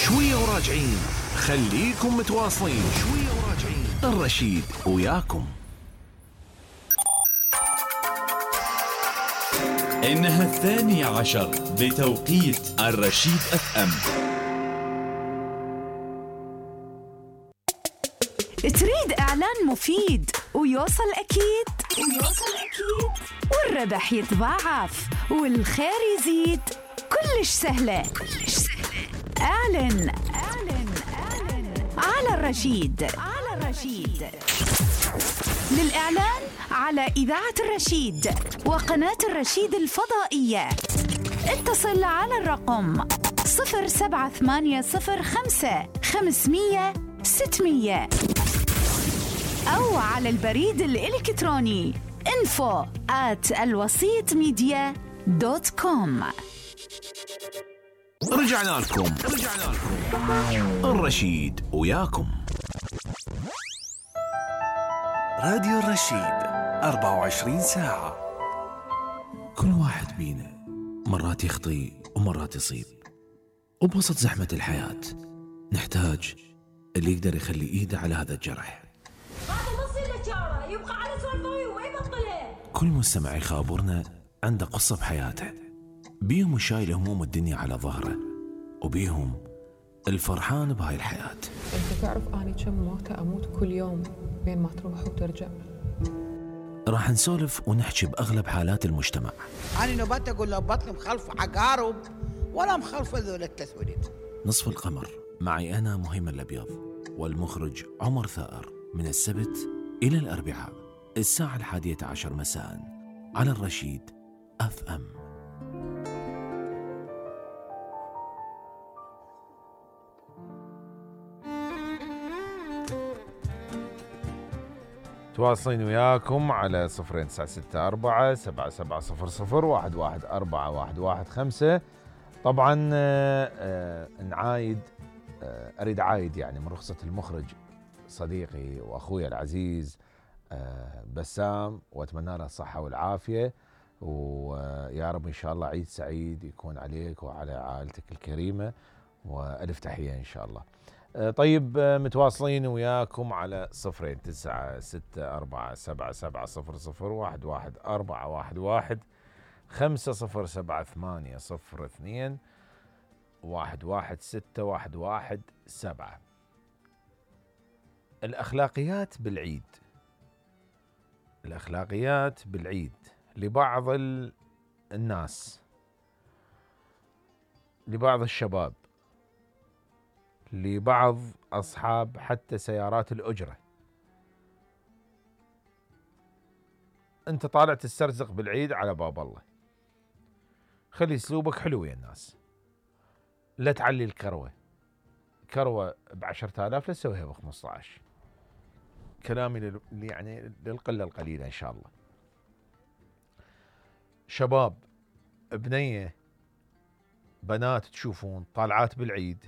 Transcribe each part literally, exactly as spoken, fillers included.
شوية وراجعين، خليكم متواصلين. شوية وراجعين، الرشيد وياكم. إنها الثانية عشر بتوقيت الرشيد أف أم. تريد إعلان مفيد ويوصل أكيد ويوصل أكيد والربح يتضاعف والخير يزيد؟ كلش سهلة كلش سهلة. أعلن أعلن أعلن على الرشيد على الرشيد. للإعلان على إذاعة الرشيد وقناة الرشيد الفضائية اتصل على الرقم صفر سبعة ثمانية صفر خمسة خمسمية ستمية أو على البريد الإلكتروني info at الوسيط ميديا دوت كوم. رجعنا لكم رجعنا لكم الرشيد وياكم. راديو الرشيد أربعة وعشرين ساعة. كل واحد بينا مرات يخطي ومرات يصيب، وبوسط زحمة الحياة نحتاج اللي يقدر يخلي إيده على هذا الجرح. هذا نص الاشاره يبقى على سوالفه وما يبطلها. كل مستمع يخابرنا عنده قصة بحياته، بيهم شايل هموم الدنيا على ظهره، وبيهم الفرحان بهاي الحياة. انت تعرف اني كم موتة اموت كل يوم بين ما تروح وترجع. راح نسولف ونحكي بأغلب حالات المجتمع. أنا نبات أقول له بطل مخلف عقارب ولا مخلف ذول التسويد. نصف القمر معي أنا مهيمن الأبيض والمخرج عمر ثائر، من السبت إلى الأربعاء الساعة الحادية عشر مساء على الرشيد أف أم. تواصلين وياكم على صفرين تسعة ستة أربعة سبعة سبعة صفر صفر واحد واحد أربعة واحد واحد خمسة. طبعا آه نعايد آه أريد عايد يعني من رخصة المخرج صديقي وأخوي العزيز آه بسام، وأتمنى له الصحة والعافية، ويا رب إن شاء الله عيد سعيد يكون عليك وعلى عائلتك الكريمة، وألف تحية إن شاء الله. طيب متواصلين وياكم على صفرين تسعة ستة أربعة سبعة سبعة صفر صفر واحد واحد أربعة واحد واحد خمسة صفر سبعة ثمانية صفر اثنين واحد واحد ستة واحد واحد سبعة. الأخلاقيات بالعيد، الأخلاقيات بالعيد لبعض الناس، لبعض الشباب، لبعض أصحاب حتى سيارات الأجرة. أنت طالع تسترزق بالعيد على باب الله، خلي أسلوبك حلو يا الناس، لا تعلي الكروة. كروة بعشرة آلاف لا تسويها بخمسة عشر. كلامي لل... يعني للقلة القليلة إن شاء الله. شباب، بنية، بنات تشوفون طالعات بالعيد،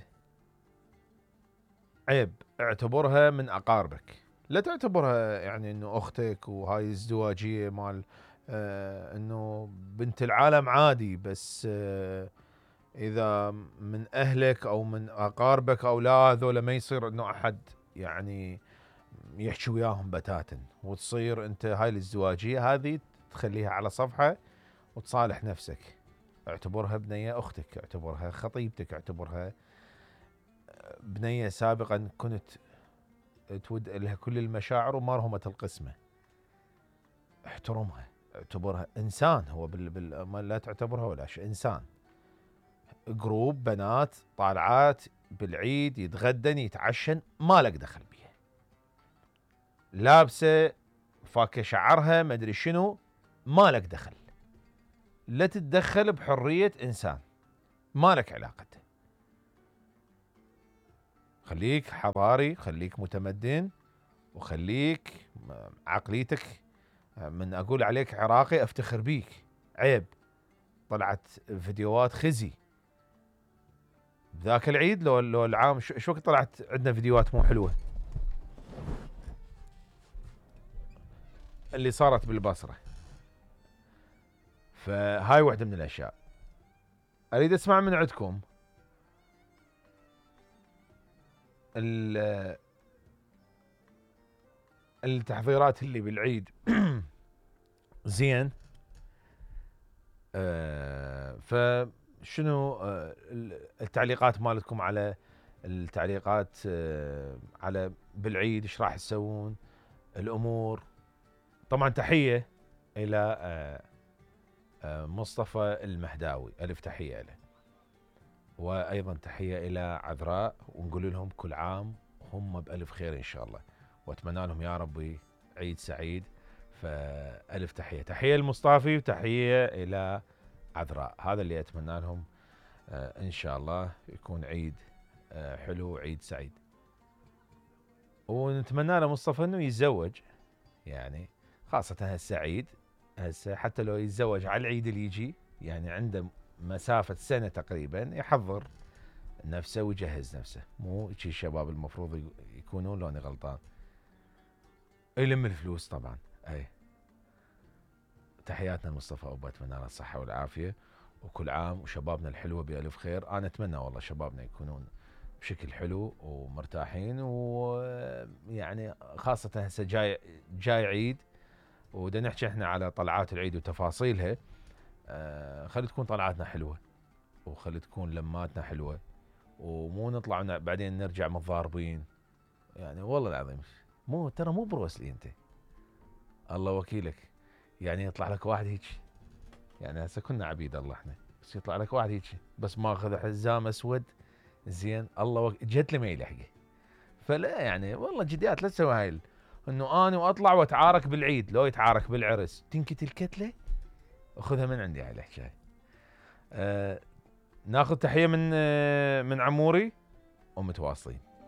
عيب اعتبرها من أقاربك، لا تعتبرها يعني انه اختك وهاي ازدواجية مال آه انه بنت العالم عادي، بس آه اذا من اهلك او من اقاربك او لا، هذول ما يصير انه احد يعني يحكي وياهم بتاتا، وتصير انت هاي الازدواجية هذه تخليها على صفحة وتصالح نفسك. اعتبرها بنية اختك، اعتبرها خطيبتك، اعتبرها بنية سابقا كنت تود لها كل المشاعر ومرهمة القسمة. احترمها، اعتبرها انسان، هو بال... بال... ما لا تعتبرها ولا شيء، انسان. جروب بنات طالعات بالعيد يتغدن يتعشن، ما لك دخل بيها. لابسه فاكه شعرها ما ادري شنو، ما لك دخل. لا تتدخل بحرية انسان، ما لك علاقته. خليك حضاري، خليك متمدن، وخليك عقليتك. من أقول عليك عراقي أفتخر بيك. عيب طلعت فيديوهات خزي بذاك العيد لو لو العام، شو وقت طلعت عندنا فيديوهات مو حلوة اللي صارت بالبصرة. فهاي واحدة من الأشياء أريد أسمع من عندكم. التحضيرات اللي بالعيد زين. آه فشنو آه التعليقات مالتكم على التعليقات آه على بالعيد ايش راح تسوون الامور؟ طبعا تحيه الى آه آه مصطفى المهداوي، الف تحيه له، وايضا تحيه الى عذراء، ونقول لهم كل عام هم بالف خير ان شاء الله، واتمنى لهم يا ربي عيد سعيد. فالف تحيه، تحيه للمصطفي وتحيه الى عذراء، هذا اللي اتمنى لهم. آه ان شاء الله يكون عيد آه حلو، عيد سعيد. ونتمنى لمصطفى انه يتزوج، يعني خاصه هسه عيد، هسه حتى لو يتزوج على العيد اللي يجي، يعني عنده مسافه سنه تقريبا يحضر نفسه ويجهز نفسه، مو شي الشباب المفروض يكونون، لوني غلطان، يلم الفلوس طبعا. اي تحياتنا لمصطفى ابو، اتمنى له الصحه والعافيه، وكل عام وشبابنا الحلوه بالف خير. انا اتمنى والله شبابنا يكونون بشكل حلو ومرتاحين، ويعني خاصه هسه جاي جاي عيد، ودا نحكي احنا على طلعات العيد وتفاصيلها. آه خلي تكون طلعاتنا حلوه، وخلي تكون لماتنا حلوه، ومو نطلع بعدين نرجع متضاربين. يعني والله العظيم مو ترى مو بروسلي انت، الله وكيلك، يعني يطلع لك واحد هيك، يعني هسه كنا عبيد الله احنا، بس يطلع لك واحد هيك بس ماخذ حزام اسود زين، الله وك... جت له ما يلحقه. فلا يعني والله جديات لا تسوي هاي انه انا واطلع واتعارك بالعيد، لو يتعارك بالعرس تنكت الكتله، اخذها من عندي هاي الحكايه. آه ناخذ تحيه من آه من عموري ومتواصلين.